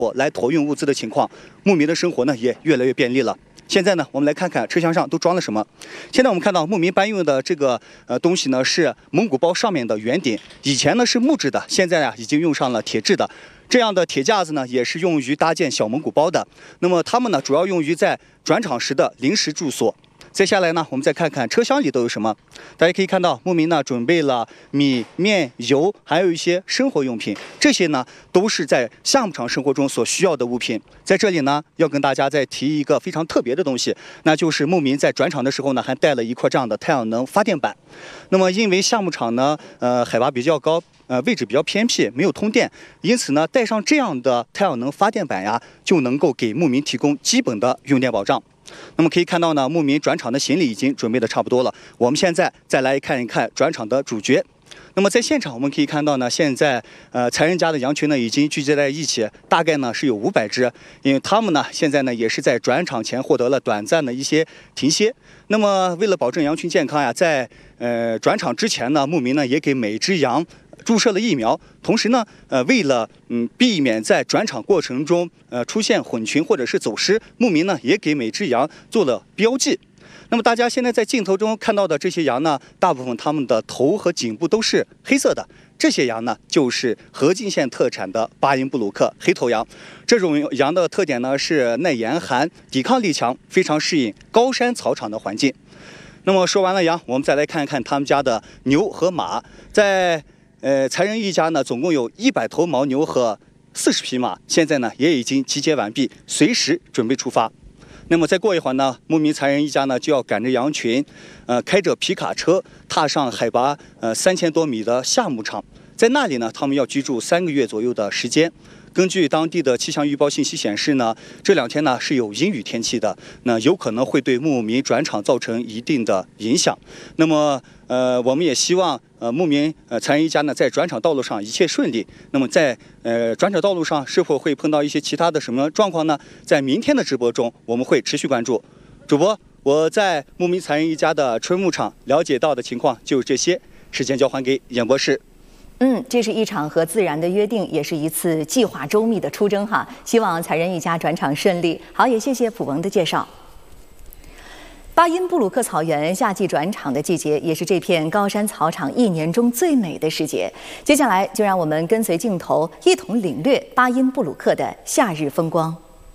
来托运物资的情况，牧民的生活呢也越来越便利了。现在呢，我们来看看车厢上都装了什么。现在我们看到牧民搬运的这个东西呢是蒙古包上面的圆顶，以前呢是木质的，现在已经用上了铁质的。这样的铁架子呢也是用于搭建小蒙古包的。那么它们呢主要用于在转场时的临时住所。接下来呢，我们再看看车厢里都有什么。大家可以看到，牧民呢准备了米、面、油，还有一些生活用品。这些呢都是在夏牧场生活中所需要的物品。在这里呢，要跟大家再提一个非常特别的东西，那就是牧民在转场的时候呢，还带了一块这样的太阳能发电板。那么因为夏牧场呢，海拔比较高，位置比较偏僻，没有通电，因此呢，带上这样的太阳能发电板呀，就能够给牧民提供基本的用电保障。那么可以看到呢，牧民转场的行李已经准备的差不多了。我们现在再来看一看转场的主角。那么在现场我们可以看到呢，现在财人家的羊群呢已经聚集在一起，大概呢是有500只，因为他们呢现在呢也是在转场前获得了短暂的一些停歇。那么为了保证羊群健康呀，在转场之前呢，牧民呢也给每只羊注射了疫苗，同时呢，为了避免在转场过程中出现混群或者是走失，牧民呢也给每只羊做了标记。那么大家现在在镜头中看到的这些羊呢，大部分它们的头和颈部都是黑色的。这些羊呢，就是河津县特产的巴音布鲁克黑头羊。这种羊的特点呢是耐严寒、抵抗力强，非常适应高山草场的环境。那么说完了羊，我们再来看看他们家的牛和马。在财人一家呢，总共有100头牦牛和40匹马，现在呢也已经集结完毕，随时准备出发。那么再过一会儿呢，牧民财人一家呢就要赶着羊群，开着皮卡车踏上海拔3000多米的夏牧场，在那里呢，他们要居住3个月左右的时间。根据当地的气象预报信息显示呢，这2天呢是有阴雨天气的，那有可能会对牧民转场造成一定的影响。那么我们也希望牧民财人一家呢在转场道路上一切顺利。那么在转场道路上是否会碰到一些其他的什么状况呢？在明天的直播中我们会持续关注。主播，我在牧民财人一家的春牧场了解到的情况就是这些，时间交还给演播室。 这是一场和自然的约定，也是一次计划周密的出征哈。希望财人一家转场顺利。好，也谢谢普文的介绍。巴音布鲁克草原夏季转场的季节，也是这片高山草场1年中最美的时节。接下来就让我们跟随镜头，一同领略巴音布鲁克的夏日风光。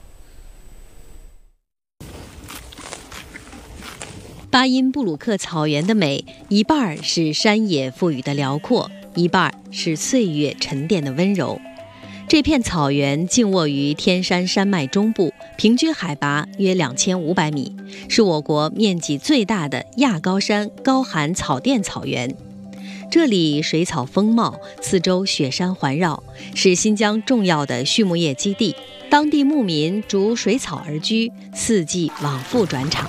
巴音布鲁克草原的美，一半是山野赋予的辽阔，一半是岁月沉淀的温柔。这片草原静卧于天山山脉中部，平均海拔约2500米，是我国面积最大的亚高山高寒草甸草原。这里水草丰茂，四周雪山环绕，是新疆重要的畜牧业基地。当地牧民逐水草而居，4季往复转场。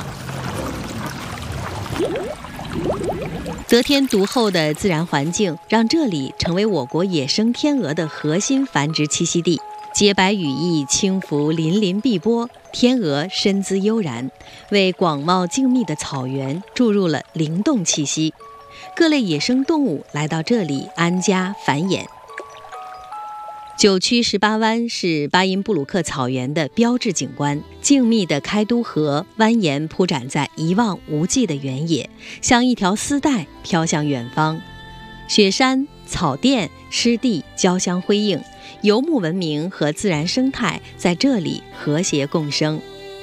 得天独厚的自然环境让这里成为我国野生天鹅的核心繁殖栖息地。洁白羽翼，轻拂粼粼碧波，天鹅身姿悠然，为广袤静谧的草原注入了灵动气息。各类野生动物来到这里安家繁衍。9曲18湾是巴音布鲁克草原的标志景观，静谧的开都河蜿蜒铺展在一望无际的原野，像一条丝带飘向远方。雪山、草甸、湿地交相辉映，游牧文明和自然生态在这里和谐共生。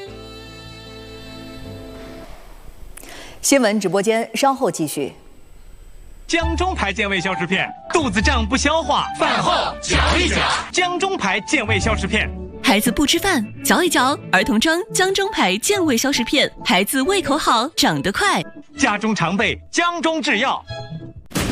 新闻直播间稍后继续。 江中牌健胃消食片，肚子胀不消化，饭后嚼一嚼。江中牌健胃消食片， 孩子不吃饭，嚼一嚼。儿童装江中牌健胃消食片，孩子胃口好，长得快。 家中常备江中制药。